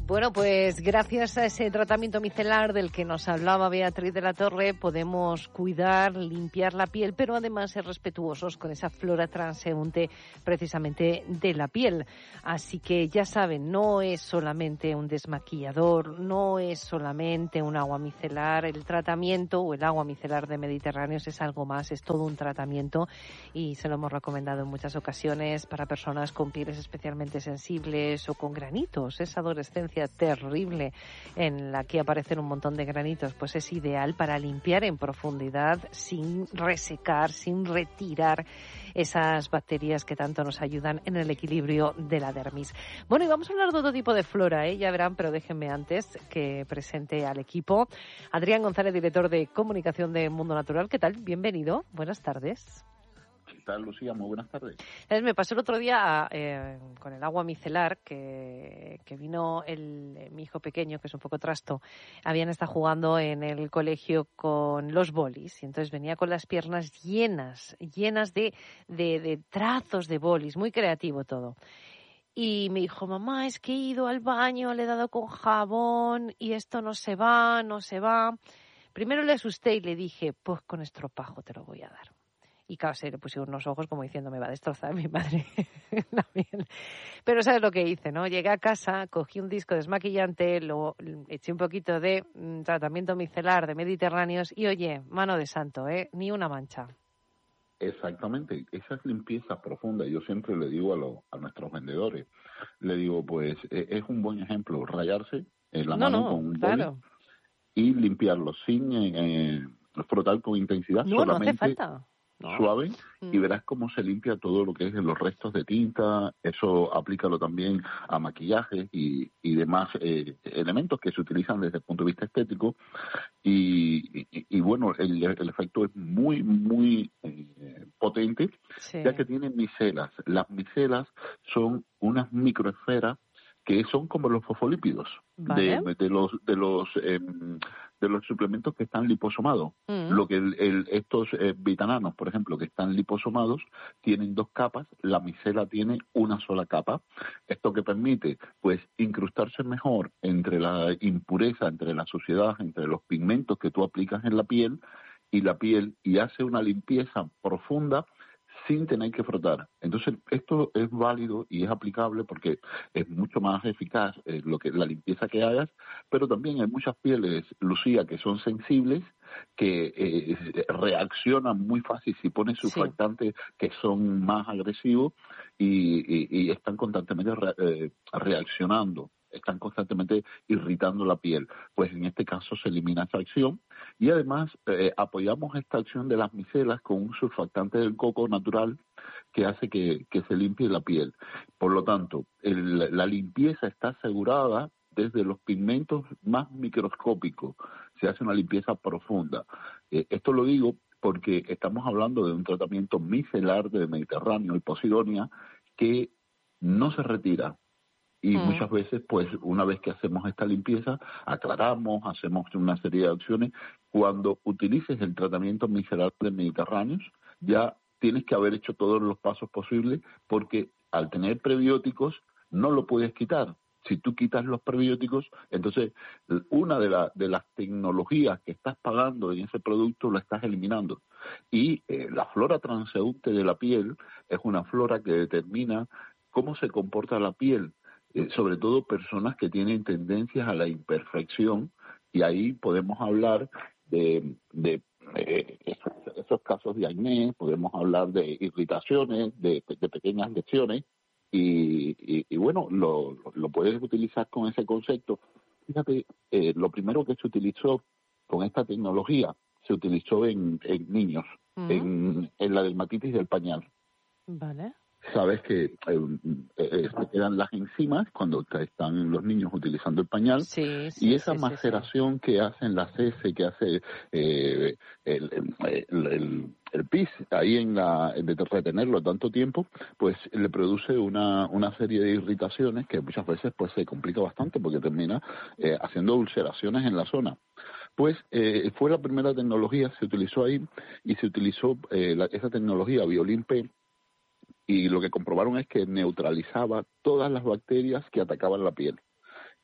Bueno, pues gracias a ese tratamiento micelar del que nos hablaba Beatriz de la Torre, podemos cuidar, limpiar la piel, pero además ser respetuosos con esa flora transeúnte precisamente de la piel. Así que ya saben, no es solamente un desmaquillador, no es solamente un agua micelar, el tratamiento o el agua micelar de Mediterráneos es algo más, es todo un tratamiento y se lo hemos recomendado en muchas ocasiones para personas con pieles especialmente sensibles o con granitos, esa adolescencia terrible en la que aparecen un montón de granitos, pues es ideal para limpiar en profundidad sin resecar, sin retirar esas bacterias que tanto nos ayudan en el equilibrio de la dermis. Bueno, y vamos a hablar de otro tipo de flora, ya verán, pero déjenme antes que presente al equipo. Adrián González, director de comunicación de Mundo Natural. ¿Qué tal? Bienvenido. Buenas tardes. ¿Qué tal, Lucía? Muy buenas tardes. Me pasó el otro día con el agua micelar que vino mi hijo pequeño, que es un poco trasto, habían estado jugando en el colegio con los bolis y entonces venía con las piernas llenas de trazos de bolis, muy creativo todo. Y me dijo, mamá, es que he ido al baño, le he dado con jabón y esto no se va. Primero le asusté y le dije, pues con estropajo te lo voy a dar. Y claro, se le pusieron unos ojos como diciendo, me va a destrozar mi madre la piel. Pero ¿sabes lo que hice, no? Llegué a casa, cogí un disco desmaquillante, lo eché un poquito de tratamiento micelar de Mediterráneos y, oye, mano de santo, ni una mancha. Exactamente, esa es limpieza profunda. Yo siempre le digo a nuestros vendedores, le digo, pues es un buen ejemplo, rayarse la mano con un claro. boli y limpiarlo sin frotar con intensidad, no solamente hace falta. No. Suave, y verás cómo se limpia todo lo que es los restos de tinta. Eso aplícalo también a maquillajes y demás elementos que se utilizan desde el punto de vista estético y bueno, el efecto es muy potente, sí, ya que tiene micelas. Las micelas son unas microesferas que son como los fosfolípidos, ¿vale?, de los suplementos que están liposomados. Lo que estos vitananos, por ejemplo, que están liposomados, tienen 2 capas, la micela tiene una sola capa. Esto que permite, pues, incrustarse mejor entre la impureza, entre la suciedad, entre los pigmentos que tú aplicas en la piel, y hace una limpieza profunda sin tener que frotar. Entonces, esto es válido y es aplicable porque es mucho más eficaz la limpieza que hagas, pero también hay muchas pieles, Lucía, que son sensibles, que reaccionan muy fácil si pones surfactantes que son más agresivos y están constantemente reaccionando, están constantemente irritando la piel. Pues en este caso se elimina esa acción y además apoyamos esta acción de las micelas con un surfactante del coco natural que hace que se limpie la piel. Por lo tanto, la limpieza está asegurada desde los pigmentos más microscópicos. Se hace una limpieza profunda. Esto lo digo porque estamos hablando de un tratamiento micelar del Mediterráneo, el Posidonia, que no se retira. Y muchas veces, pues, una vez que hacemos esta limpieza, aclaramos, hacemos una serie de acciones. Cuando utilices el tratamiento micelar de Mediterráneos, ya tienes que haber hecho todos los pasos posibles, porque al tener prebióticos no lo puedes quitar. Si tú quitas los prebióticos, entonces una de las tecnologías que estás pagando en ese producto la estás eliminando. Y la flora transeúnte de la piel es una flora que determina cómo se comporta la piel. Sobre todo personas que tienen tendencias a la imperfección, y ahí podemos hablar de esos casos de acné, podemos hablar de irritaciones, de pequeñas lesiones, y bueno, lo puedes utilizar con ese concepto. Fíjate, lo primero que se utilizó con esta tecnología, se utilizó en niños, en la dermatitis del pañal. Vale. Sabes que se quedan las enzimas cuando están los niños utilizando el pañal, y esa maceración que hacen las heces, que hace el pis ahí de retenerlo tanto tiempo, pues le produce una serie de irritaciones que muchas veces pues se complica bastante porque termina haciendo ulceraciones en la zona. Pues fue la primera tecnología, se utilizó ahí, y se utilizó esa tecnología Biolimpe, y lo que comprobaron es que neutralizaba todas las bacterias que atacaban la piel.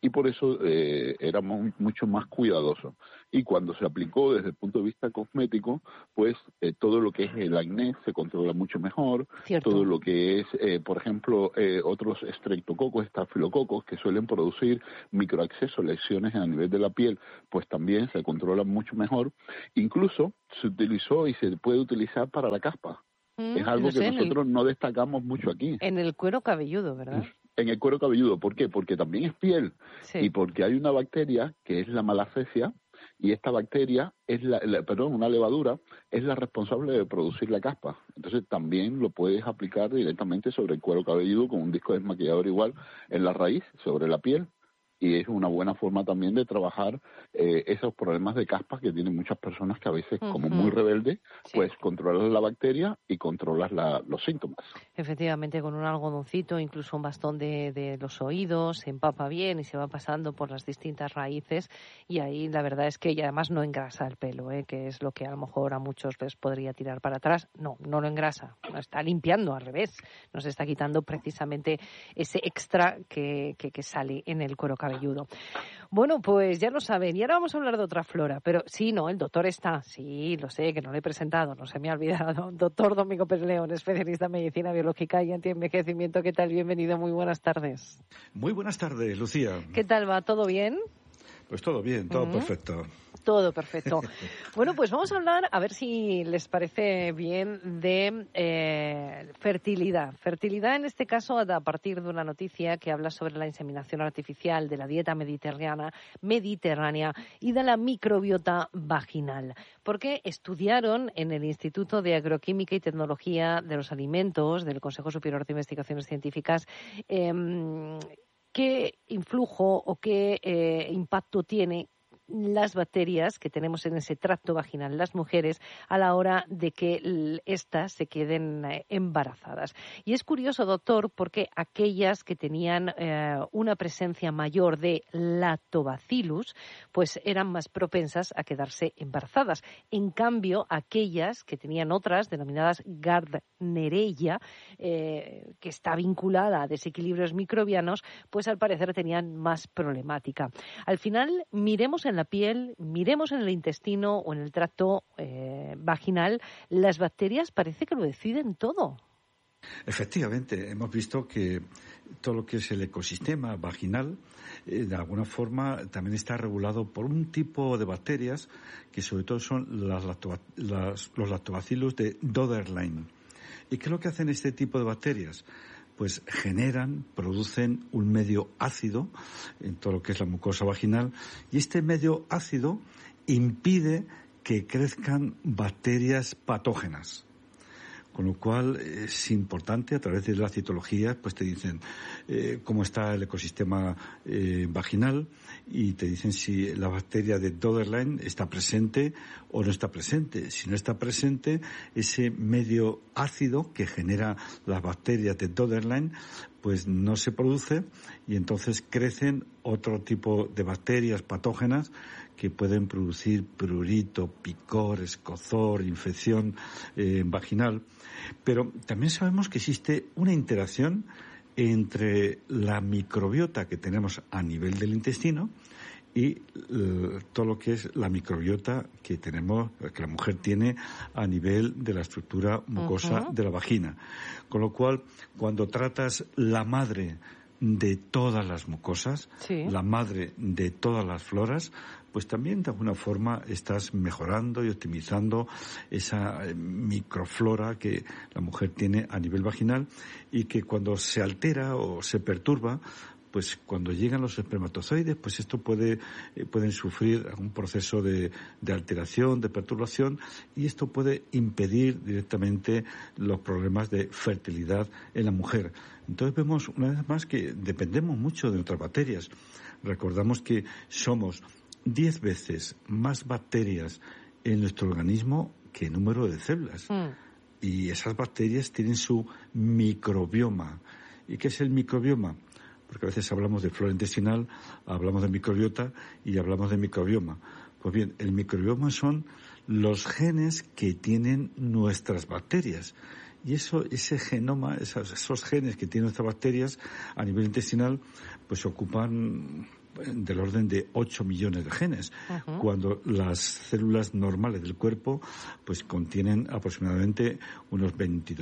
y por eso éramos mucho más cuidadosos. Y cuando se aplicó desde el punto de vista cosmético, pues todo lo que es el acné se controla mucho mejor. Cierto. Todo lo que es, por ejemplo, otros estreptococos, estafilococos, que suelen producir microabscesos, lesiones a nivel de la piel, pues también se controlan mucho mejor. Incluso se utilizó y se puede utilizar para la caspa. Es algo que nosotros no destacamos mucho aquí. En el cuero cabelludo, ¿verdad? En el cuero cabelludo. ¿Por qué? Porque también es piel. Sí. Y porque hay una bacteria que es la malacesia, y esta bacteria es una levadura, es la responsable de producir la caspa. Entonces también lo puedes aplicar directamente sobre el cuero cabelludo con un disco desmaquillador igual en la raíz, sobre la piel. Y es una buena forma también de trabajar esos problemas de caspas que tienen muchas personas que a veces, como muy rebeldes, pues controlas la bacteria y controlas los síntomas. Efectivamente, con un algodoncito, incluso un bastón de los oídos, se empapa bien y se va pasando por las distintas raíces, y ahí la verdad es que además no engrasa el pelo, que es lo que a lo mejor a muchos les podría tirar para atrás. No lo engrasa, lo está limpiando al revés, nos está quitando precisamente ese extra que sale en el cuero cabelludo. Bueno, pues ya lo saben. Y ahora vamos a hablar de otra flora. Pero sí, no, el doctor está. Sí, lo sé, que no lo he presentado, no se me ha olvidado. Doctor Domingo Pérez León, especialista en medicina biológica y antienvejecimiento. ¿Qué tal? Bienvenido, muy buenas tardes. Muy buenas tardes, Lucía. ¿Qué tal va? ¿Todo bien? Pues todo bien, todo perfecto. Todo perfecto. Bueno, pues vamos a hablar, a ver si les parece bien, de fertilidad. Fertilidad, en este caso, a partir de una noticia que habla sobre la inseminación artificial, de la dieta mediterránea y de la microbiota vaginal. Porque estudiaron en el Instituto de Agroquímica y Tecnología de los Alimentos del Consejo Superior de Investigaciones Científicas qué influjo o qué impacto tiene las bacterias que tenemos en ese tracto vaginal las mujeres a la hora de que éstas se queden embarazadas. Y es curioso, doctor, porque aquellas que tenían una presencia mayor de lactobacillus, pues eran más propensas a quedarse embarazadas. En cambio, aquellas que tenían otras, denominadas Gardnerella, que está vinculada a desequilibrios microbianos, pues al parecer tenían más problemática. Al final, miremos en la piel, miremos en el intestino o en el tracto vaginal, las bacterias parece que lo deciden todo. Efectivamente, hemos visto que todo lo que es el ecosistema vaginal, de alguna forma, también está regulado por un tipo de bacterias que sobre todo son los lactobacillus de Doederlein. ¿Y qué es lo que hacen este tipo de bacterias? Pues producen un medio ácido en todo lo que es la mucosa vaginal, y este medio ácido impide que crezcan bacterias patógenas. Con lo cual es importante, a través de la citología, pues te dicen cómo está el ecosistema vaginal, y te dicen si la bacteria de Doederlein está presente o no está presente. Si no está presente, ese medio ácido que genera las bacterias de Doederlein, pues no se produce, y entonces crecen otro tipo de bacterias patógenas que pueden producir prurito, picor, escozor, infección vaginal. Pero también sabemos que existe una interacción entre la microbiota que tenemos a nivel del intestino y todo lo que es la microbiota que la mujer tiene a nivel de la estructura mucosa de la vagina. Con lo cual, cuando tratas la madre de todas las mucosas, la madre de todas las floras, pues también de alguna forma estás mejorando y optimizando esa microflora que la mujer tiene a nivel vaginal, y que cuando se altera o se perturba, pues cuando llegan los espermatozoides, pues esto pueden sufrir algún proceso de alteración, de perturbación, y esto puede impedir directamente los problemas de fertilidad en la mujer. Entonces vemos una vez más que dependemos mucho de otras bacterias. Recordamos que somos 10 veces más bacterias en nuestro organismo que número de células. Y esas bacterias tienen su microbioma. ¿Y qué es el microbioma? Porque a veces hablamos de flora intestinal, hablamos de microbiota y hablamos de microbioma. Pues bien, el microbioma son los genes que tienen nuestras bacterias. Y ese genoma, esos genes que tienen nuestras bacterias a nivel intestinal, pues ocupan del orden de 8 millones de genes, cuando las células normales del cuerpo pues contienen aproximadamente unos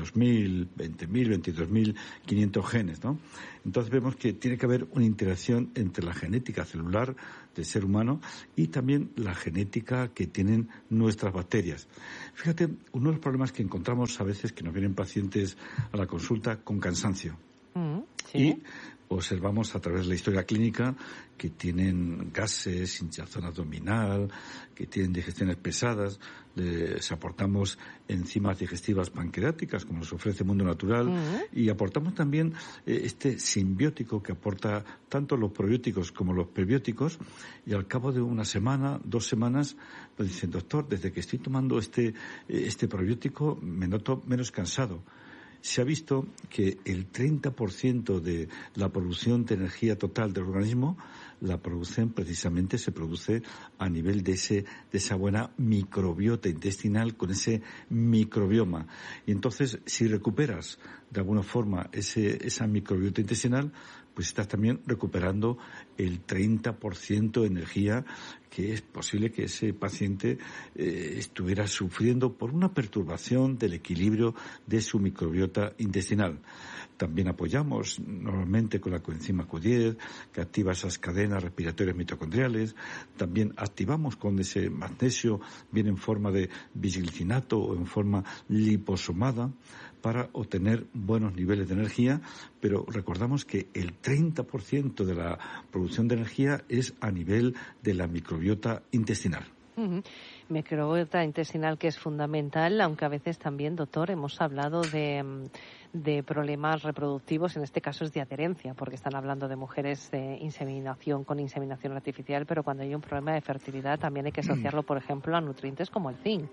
22.500 genes, ¿no? Entonces vemos que tiene que haber una interacción entre la genética celular del ser humano y también la genética que tienen nuestras bacterias. Fíjate, uno de los problemas que encontramos a veces que nos vienen pacientes a la consulta con cansancio. Sí. Y observamos a través de la historia clínica que tienen gases, hinchazón abdominal, que tienen digestiones pesadas. Les aportamos enzimas digestivas pancreáticas, como nos ofrece Mundo Natural, y aportamos también este simbiótico que aporta tanto los probióticos como los prebióticos, y al cabo de una semana, 2 semanas, nos dicen, doctor, desde que estoy tomando este probiótico me noto menos cansado. Se ha visto que el 30% de la producción de energía total del organismo se produce a nivel de esa buena microbiota intestinal con ese microbioma. Y entonces, si recuperas de alguna forma esa microbiota intestinal, pues estás también recuperando el 30% de energía que es posible que ese paciente estuviera sufriendo por una perturbación del equilibrio de su microbiota intestinal. También apoyamos normalmente con la coenzima Q10, que activa esas cadenas respiratorias mitocondriales. También activamos con ese magnesio, bien en forma de bisglicinato o en forma liposomada, para obtener buenos niveles de energía, pero recordamos que el 30% de la producción de energía es a nivel de la microbiota intestinal. Microbiota intestinal, que es fundamental, aunque a veces también, doctor, hemos hablado de problemas reproductivos, en este caso es de adherencia, porque están hablando de mujeres de inseminación con inseminación artificial, pero cuando hay un problema de fertilidad también hay que asociarlo, por ejemplo, a nutrientes como el zinc.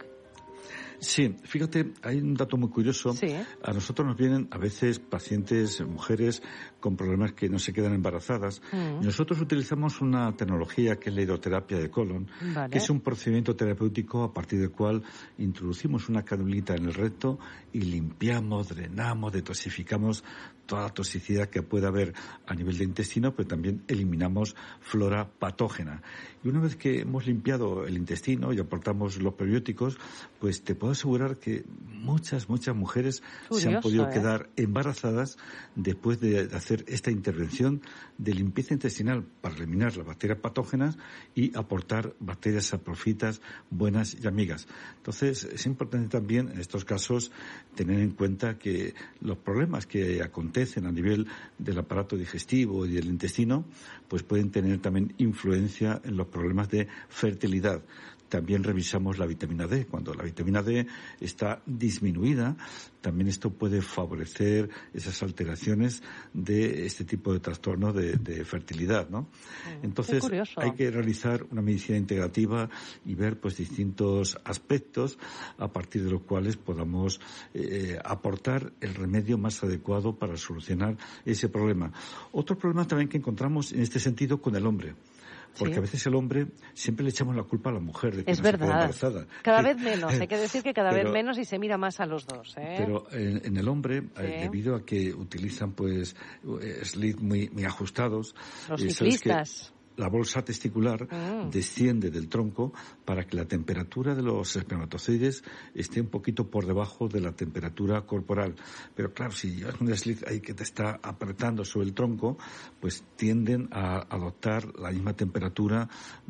Sí, fíjate, hay un dato muy curioso. Sí. A nosotros nos vienen a veces pacientes, mujeres, con problemas que no se quedan embarazadas. Y nosotros utilizamos una tecnología que es la hidroterapia de colon, Vale. que es un procedimiento terapéutico a partir del cual introducimos una canulita en el recto y limpiamos, drenamos, detoxificamos toda la toxicidad que pueda haber a nivel de intestino, pero también eliminamos flora patógena. Y una vez que hemos limpiado el intestino y aportamos los prebióticos, pues te puedo asegurar que muchas mujeres se han podido quedar embarazadas después de hacer esta intervención de limpieza intestinal para eliminar las bacterias patógenas y aportar bacterias saprofitas buenas y amigas. Entonces, es importante también en estos casos tener en cuenta que los problemas que acontecen a nivel del aparato digestivo y del intestino, pues pueden tener también influencia en los problemas de fertilidad. También revisamos la vitamina D. Cuando la vitamina D está disminuida, también esto puede favorecer esas alteraciones de este tipo de trastorno de fertilidad, ¿no? Entonces, hay que realizar una medicina integrativa y ver pues distintos aspectos a partir de los cuales podamos aportar el remedio más adecuado para solucionar ese problema. Otro problema también que encontramos en este sentido con el hombre. Porque a veces el hombre siempre le echamos la culpa a la mujer de que no se queda embarazada. Cada vez menos, hay que decir que cada vez menos y se mira más a los dos. Pero en el hombre, debido a que utilizan pues slits muy ajustados, los ciclistas. La bolsa testicular desciende del tronco para que la temperatura de los espermatozoides esté un poquito por debajo de la temperatura corporal. Pero claro, si llevas un slit ahí que te está apretando sobre el tronco, pues tienden a adoptar la misma temperatura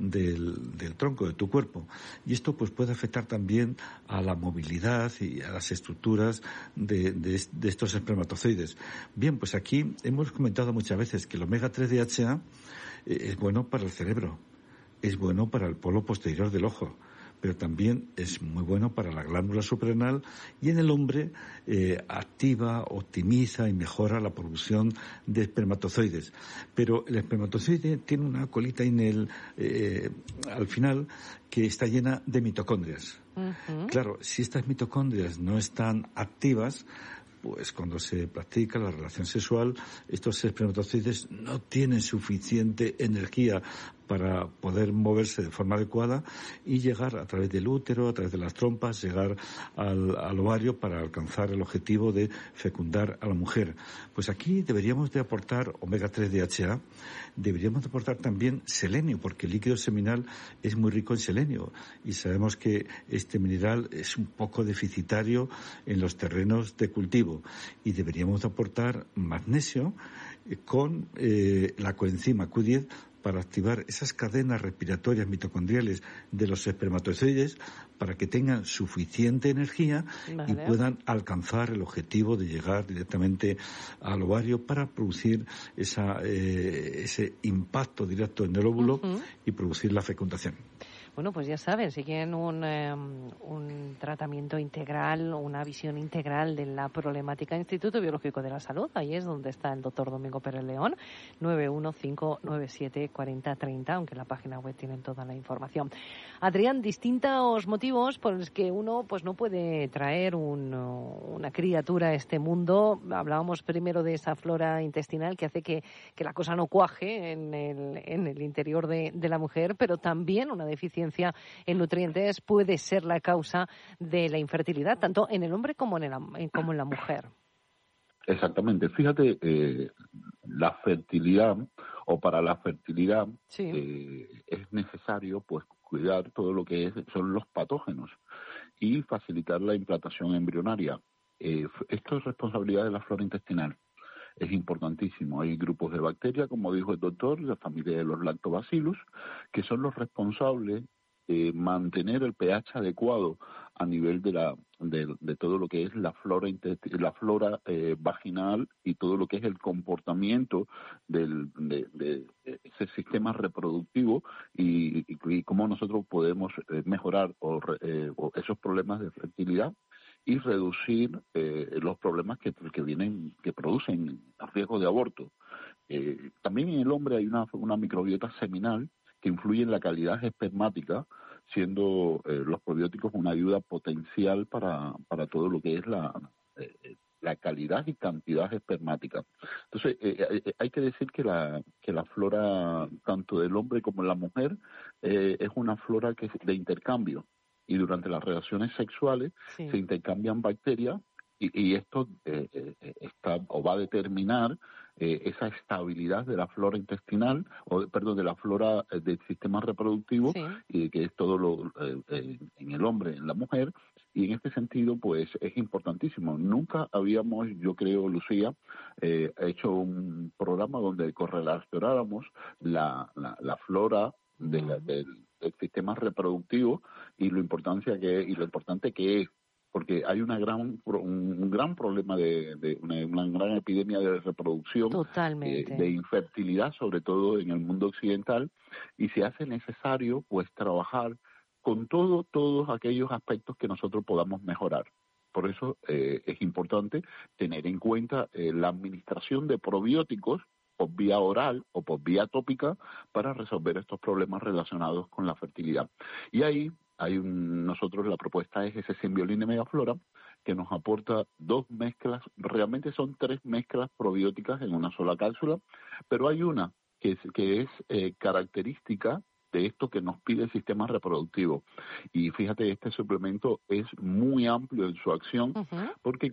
del tronco de tu cuerpo. Y esto pues puede afectar también a la movilidad y a las estructuras de estos espermatozoides. Bien, pues aquí hemos comentado muchas veces que el omega 3 DHA es bueno para el cerebro, es bueno para el polo posterior del ojo, pero también es muy bueno para la glándula suprarrenal y en el hombre activa, optimiza y mejora la producción de espermatozoides. Pero el espermatozoide tiene una colita al final que está llena de mitocondrias. Claro, si estas mitocondrias no están activas, pues cuando se practica la relación sexual, estos espermatozoides no tienen suficiente energía para poder moverse de forma adecuada y llegar a través del útero, a través de las trompas, llegar al ovario para alcanzar el objetivo de fecundar a la mujer. Pues aquí deberíamos de aportar omega 3 DHA, deberíamos de aportar también selenio, porque el líquido seminal es muy rico en selenio y sabemos que este mineral es un poco deficitario en los terrenos de cultivo, y deberíamos de aportar magnesio con la coenzima Q10 para activar esas cadenas respiratorias mitocondriales de los espermatozoides para que tengan suficiente energía y puedan alcanzar el objetivo de llegar directamente al ovario para producir ese impacto directo en el óvulo y producir la fecundación. Bueno, pues ya saben, si quieren un tratamiento integral, una visión integral de la problemática, Instituto Biológico de la Salud, ahí es donde está el doctor Domingo Pérez León, 915974030, aunque en la página web tienen toda la información. Adrián, distintos motivos por los que uno pues no puede traer una criatura a este mundo. Hablábamos primero de esa flora intestinal que hace que la cosa no cuaje en el interior de la mujer, pero también una deficiencia en nutrientes puede ser la causa de la infertilidad, tanto en el hombre como en la mujer. Exactamente. Fíjate, la fertilidad, o para la fertilidad, es necesario pues cuidar todo lo que son los patógenos y facilitar la implantación embrionaria. Esto es responsabilidad de la flora intestinal. Es importantísimo. Hay grupos de bacterias, como dijo el doctor, la familia de los lactobacillus, que son los responsables de mantener el pH adecuado a nivel de todo lo que es la flora vaginal y todo lo que es el comportamiento de ese sistema reproductivo y cómo nosotros podemos mejorar esos problemas de fertilidad y reducir los problemas que producen riesgo de aborto. También en el hombre hay una microbiota seminal que influye en la calidad espermática, siendo los probióticos una ayuda potencial para todo lo que es la calidad y cantidad espermática. Entonces, hay que decir que la flora, tanto del hombre como de la mujer, es una flora que es de intercambio. Y durante las relaciones sexuales se intercambian bacterias y esto va a determinar esa estabilidad de la flora intestinal, de la flora del sistema reproductivo, que es todo en el hombre, en la mujer. Y en este sentido, pues es importantísimo. Nunca habíamos, yo creo, Lucía, hecho un programa donde correlacionáramos la flora del sistema reproductivo y lo importante que es, porque hay un gran problema de una gran epidemia de reproducción, de infertilidad, sobre todo en el mundo occidental, y se hace necesario pues trabajar con todos aquellos aspectos que nosotros podamos mejorar. Por eso es importante tener en cuenta la administración de probióticos por vía oral o por vía tópica para resolver estos problemas relacionados con la fertilidad. Y ahí nosotros la propuesta es ese Symbiolin de Megaflora, que nos aporta 2 mezclas, realmente son 3 mezclas probióticas en una sola cápsula, pero hay una que es característica de esto que nos pide el sistema reproductivo. Y fíjate, este suplemento es muy amplio en su acción, porque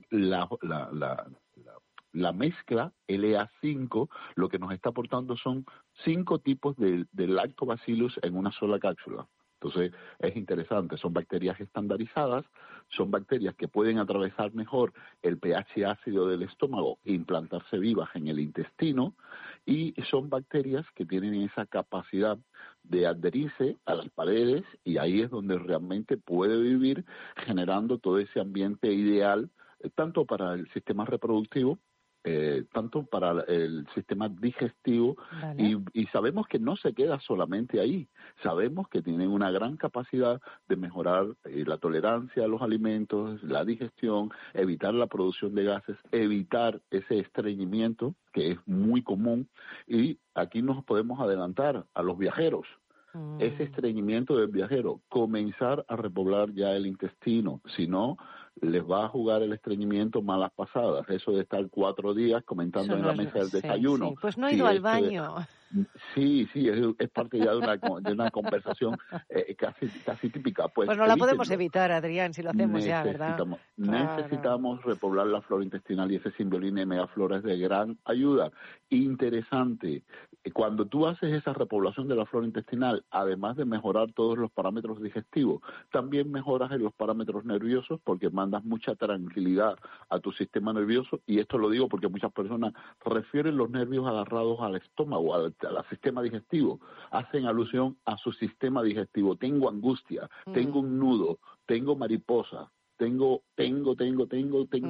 la mezcla LA5 lo que nos está aportando son 5 tipos de lactobacillus en una sola cápsula. Entonces, es interesante, son bacterias estandarizadas, son bacterias que pueden atravesar mejor el pH ácido del estómago e implantarse vivas en el intestino, y son bacterias que tienen esa capacidad de adherirse a las paredes, y ahí es donde realmente puede vivir, generando todo ese ambiente ideal, tanto para el sistema reproductivo, tanto para el sistema digestivo, y sabemos que no se queda solamente ahí, sabemos que tienen una gran capacidad de mejorar la tolerancia a los alimentos, la digestión, evitar la producción de gases, evitar ese estreñimiento que es muy común, y aquí nos podemos adelantar a los viajeros. ese estreñimiento del viajero, comenzar a repoblar ya el intestino, si no, les va a jugar el estreñimiento malas pasadas, eso de estar 4 días comentando en la mesa del desayuno. Sí. Pues no he ido al baño. Sí, es parte ya de una conversación casi típica. Pues no la podemos evitar, Adrián, si lo hacemos ya, ¿verdad? Necesitamos repoblar la flora intestinal y ese Simbioline y Megaflora es de gran ayuda. Interesante, cuando tú haces esa repoblación de la flora intestinal, además de mejorar todos los parámetros digestivos, también mejoras en los parámetros nerviosos porque mandas mucha tranquilidad a tu sistema nervioso, y esto lo digo porque muchas personas refieren los nervios agarrados al estómago, al sistema digestivo, hacen alusión a su sistema digestivo. Tengo angustia, tengo un nudo, tengo mariposa, tengo